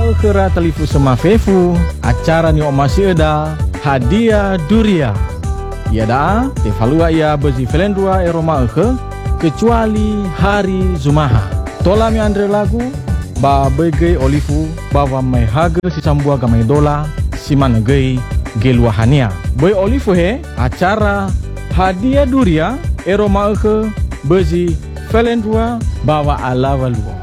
kera talifu sema fefu acara ni masih ada hadiah duria. Ya dah, tefalua ia bezi felendua eroma kecuali hari Zumaha. Tola mi andre lagu ba bege olifu bawa mai haga si sambua gamai dola si mana gei geluahania. Boy olifu he acara hadiah duria eroma bezi felendua bawa ala walua.